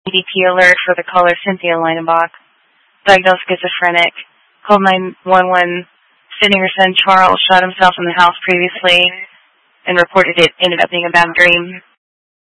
EDP alert for the caller Cynthia Leinenbach. Diagnosed schizophrenic. Called 911, stating her son Charles shot himself in the house previously and reported it ended up being a bad dream.